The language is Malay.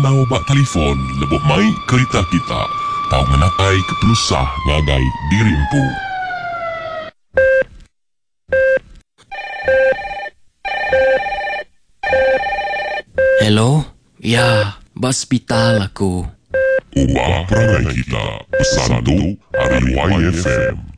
kalau bak telefon lebih mai kereta kita. Tahu menakai kepelusah ngagai dirimpu. Hello? Ya, hospital aku. Ubah perangai kita. Pesan tu hari YFM.